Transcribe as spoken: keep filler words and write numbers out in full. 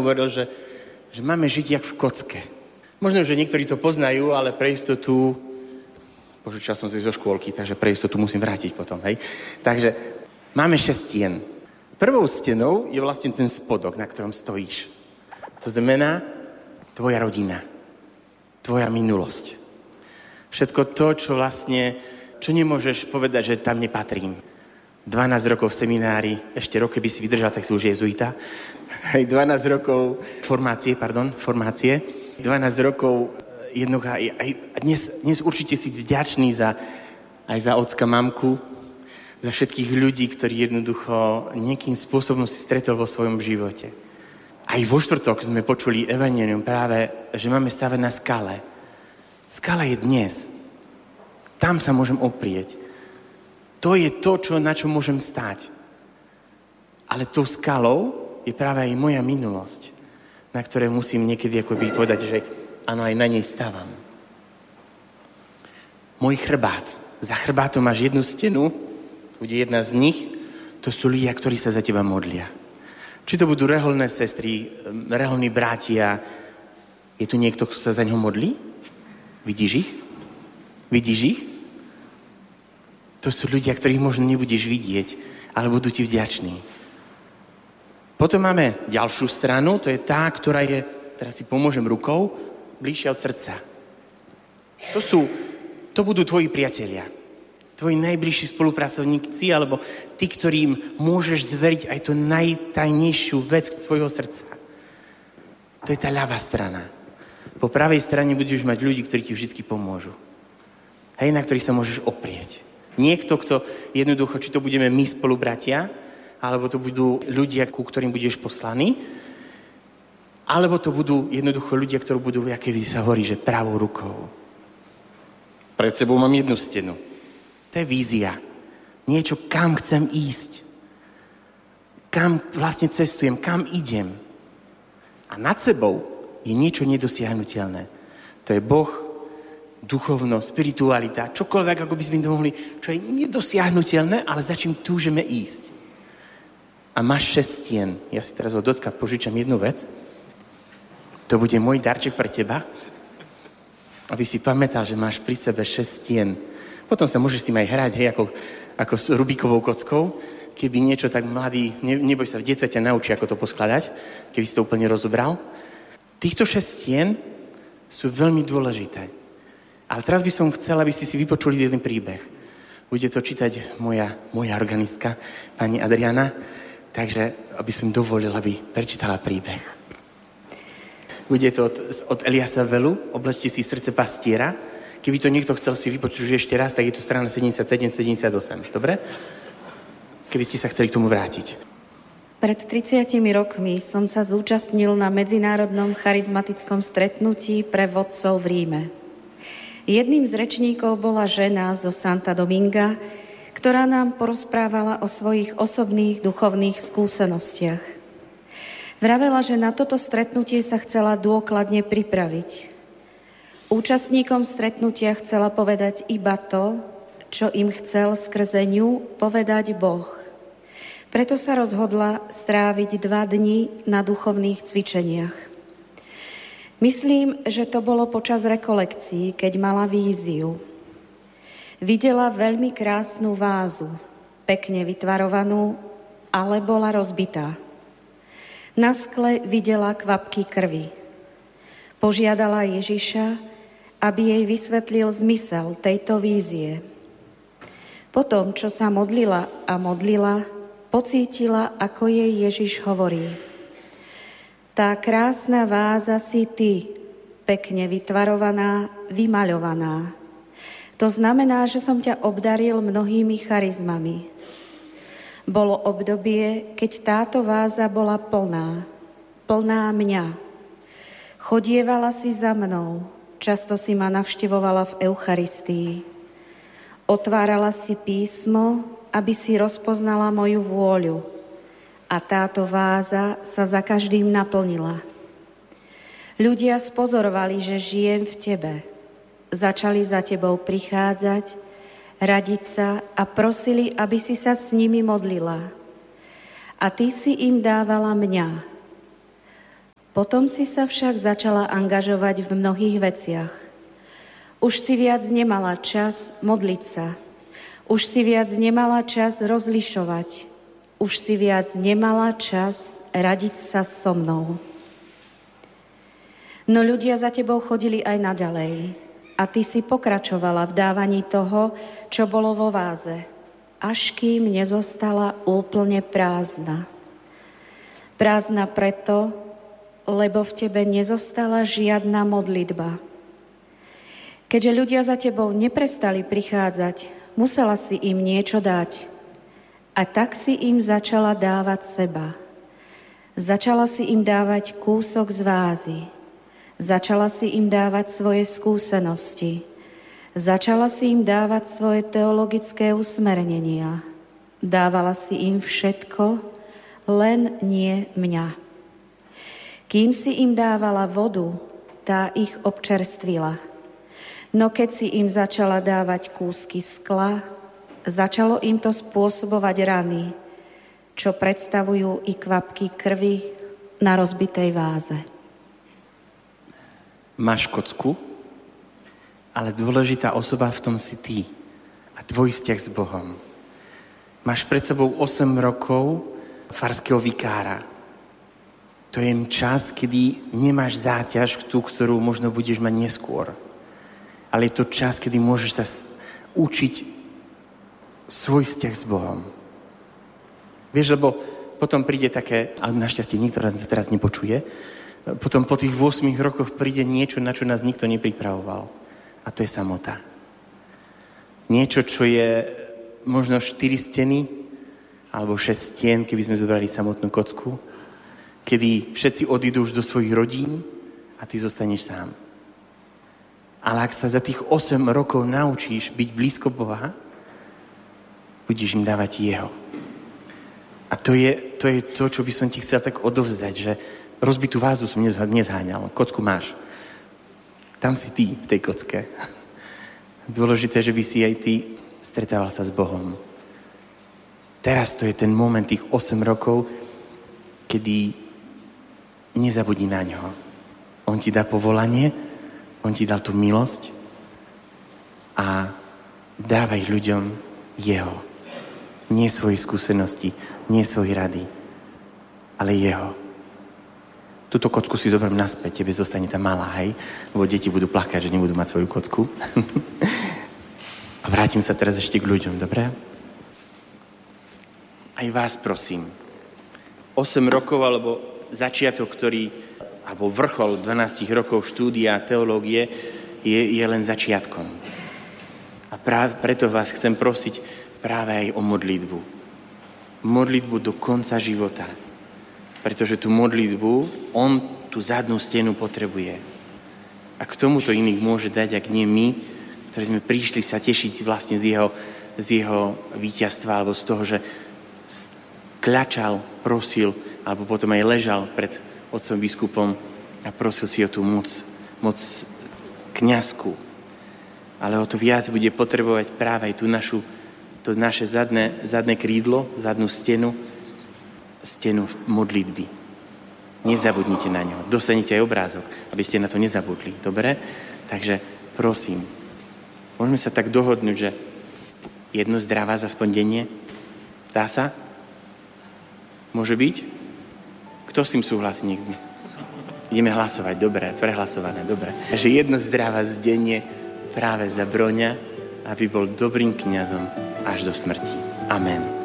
hovoril, že, že máme žiť jak v kocke. Možno, že niektorí to poznajú, ale pre istotu, požičal som si zo škôlky, takže pre istotu musím vrátiť potom, hej. Takže máme šesť stien. Prvou stenou je vlastne ten spodok, na ktorom stojíš. To znamená tvoja rodina, tvoja minulosť. Všetko to, čo vlastne, čo nemôžeš povedať, že tam nepatrím. dvanásť rokov v seminári, ešte rok, keby si vydržal, tak si už jezuita. Hej, dvanásť rokov formácie, pardon, formácie. dvanásť rokov jednoducho, aj dnes, dnes určite si vďačný za, aj za ocka, mamku, za všetkých ľudí, ktorí jednoducho nejakým spôsobom si stretol vo svojom živote. Aj vo štvrtok sme počuli evanjelium práve, že máme stavať na skale. Skala je dnes. Tam sa môžem oprieť. To je to, čo, na čo môžem stáť. Ale tou skalou je práve aj moja minulosť, na ktoré musím niekedy akoby povedať, že áno, aj na nej stávam. Môj chrbát. Za chrbátom máš jednu stenu, bude jedna z nich, to sú ľudia, ktorí sa za teba modlia. Či to budú reholné sestry, reholní bratia, je tu niekto, kto sa za ňo modlí? Vidíš ich? Vidíš ich? To sú ľudia, ktorých možno nebudeš vidieť, ale budú ti vďační. Potom máme ďalšiu stranu, to je tá, ktorá je, teraz si pomôžem rukou, bližšia od srdca. To sú, to budú tvoji priatelia, tvoji najbližší spolupracovníci, alebo tí, ktorým môžeš zveriť aj tú najtajnejšiu vec tvojho srdca. To je tá ľavá strana. Po pravej strane budeš mať ľudí, ktorí ti vždy pomôžu. Hej, na ktorých sa môžeš oprieť. Niekto, kto jednoducho, či to budeme my spolubratia, alebo to budú ľudia, ku ktorým budeš poslaný, alebo to budú jednoducho ľudia, ktorí budú, aké sa hovorí, že pravou rukou. Pred sebou mám jednu stenu. To je vízia. Niečo, kam chcem ísť. Kam vlastne cestujem, kam idem. A nad sebou je niečo nedosiahnuteľné. To je Boh, duchovno, spiritualita, čokoľvek, ako by sme to mohli, čo je nedosiahnuteľné, ale za čím túžeme ísť. A máš šesť stien. Ja si teraz od docka požičam jednu vec. To bude môj darček pre teba, aby si pamätal, že máš pri sebe šesť stien. Potom sa môžeš s tým aj hrať, hej, ako, ako s Rubikovou kockou. Keby niečo tak mladý, ne, neboj sa, v detstve ťa naučí, ako to poskladať, keby si to úplne rozobral. Týchto šesť stien sú veľmi dôležité. Ale teraz by som chcel, aby ste si vypočuli jeden príbeh. Bude to čítať moja, moja organistka, pani Adriana, takže aby som dovolil, aby prečítala príbeh. Bude to od, od Eliasa Velu, Oblečte si srdce pastiera. Keby to niekto chcel si vypočuť ešte raz, tak je to strana sedemdesiatsedem sedemdesiatosem. Dobre? Keby ste sa chceli k tomu vrátiť. Pred tridsiatimi rokmi som sa zúčastnil na medzinárodnom charizmatickom stretnutí pre vodcov v Ríme. Jedným z rečníkov bola žena zo Santa Dominga, ktorá nám porozprávala o svojich osobných duchovných skúsenostiach. Vravela, že na toto stretnutie sa chcela dôkladne pripraviť. Účastníkom stretnutia chcela povedať iba to, čo im chcel skrze ňu povedať Boh. Preto sa rozhodla stráviť dva dni na duchovných cvičeniach. Myslím, že to bolo počas rekolekcií, keď mala víziu. Videla veľmi krásnu vázu, pekne vytvarovanú, ale bola rozbitá. Na skle videla kvapky krvi. Požiadala Ježiša, aby jej vysvetlil zmysel tejto vízie. Potom, čo sa modlila a modlila, pocítila, ako jej Ježiš hovorí: Tá krásna váza si ty, pekne vytvarovaná, vymaľovaná. To znamená, že som ťa obdaril mnohými charizmami. Bolo obdobie, keď táto váza bola plná, plná mňa. Chodievala si za mnou, často si ma navštevovala v Eucharistii. Otvárala si písmo, aby si rozpoznala moju vôľu. A táto váza sa za každým naplnila. Ľudia spozorovali, že žijem v tebe. Začali za tebou prichádzať, radiť sa a prosili, aby si sa s nimi modlila. A ty si im dávala mňa. Potom si sa však začala angažovať v mnohých veciach. Už si viac nemala čas modliť sa. Už si viac nemala čas rozlišovať. Už si viac nemala čas radiť sa so mnou. No ľudia za tebou chodili aj naďalej. A ty si pokračovala v dávaní toho, čo bolo vo váze, až kým nezostala úplne prázdna. Prázdna preto, lebo v tebe nezostala žiadna modlitba. Keďže ľudia za tebou neprestali prichádzať, musela si im niečo dať. A tak si im začala dávať seba. Začala si im dávať kúsok z vázy. Začala si im dávať svoje skúsenosti. Začala si im dávať svoje teologické usmernenia. Dávala si im všetko, len nie mňa. Kým si im dávala vodu, tá ich občerstvila. No keď si im začala dávať kúsky skla, začalo im to spôsobovať rany, čo predstavujú i kvapky krvi na rozbitej váze. Máš kocku, ale dôležitá osoba v tom si ty a tvoj vzťah s Bohom. Máš pred sebou osem rokov farského vikára. To je čas, kedy nemáš záťaž, tú, ktorú možno budeš mať neskôr. Ale je to čas, kedy môžeš sa učiť svoj vzťah s Bohom. Vieš, lebo potom príde také, ale našťastie nikto nás teraz nepočuje, potom po tých ôsmich rokoch príde niečo, na čo nás nikto nepripravoval. A to je samota. Niečo, čo je možno štyri steny, alebo šesť stien, keby sme zobrali samotnú kocku, kedy všetci odídu už do svojich rodín a ty zostaneš sám. Ale ak sa za tých osem rokov naučíš byť blízko Boha, budeš im dávať Jeho. A to je, to je to, čo by som ti chcel tak odovzdať, že rozbitú vázu som nezháňal, kocku máš. Tam si ty v tej kocke. Dôležité, že by si aj ty stretával sa s Bohom. Teraz to je ten moment, tých osem rokov, kedy nezabudni na ňo. On ti dá povolanie, on ti dal tú milosť a dávaj ľuďom jeho. Nie svoje skúsenosti, nie svoje rady, ale jeho. Túto kocku si zoberiem naspäť, tebe zostane tá malá, hej? Lebo deti budú plakať, že nebudú mať svoju kocku. A vrátim sa teraz ešte k ľuďom, dobre? Aj vás prosím. osem rokov, alebo začiatok, ktorý, alebo vrchol dvanásť rokov štúdia teológie je, je len začiatkom. A práve preto vás chcem prosiť práve aj o modlitbu. Modlitbu do konca života. Pretože tú modlitbu, on tú zadnú stenu potrebuje. A k tomuto iných môže dať, ak nie my, ktorí sme prišli sa tešiť vlastne z jeho, z jeho víťazstva, alebo z toho, že kľačal, prosil, alebo potom aj ležal pred otcom biskupom a prosil si o tú moc, moc kňazku. Ale o to viac bude potrebovať práve aj tú našu, to naše zadné, zadné krídlo, zadnú stenu, stenu modlitby. Nezabudnite na ňo. Dostanete aj obrázok, aby ste na to nezabudli. Dobre? Takže prosím, môžeme sa tak dohodnúť, že jedno zdravá aspoň denne? Dá sa? Môže byť? Kto s tým súhlasí niekde? Ideme hlasovať, dobre, prehlasované, dobre. Takže jedno zdravá zdenie práve za Broňa, aby bol dobrým kňazom až do smrti. Amen.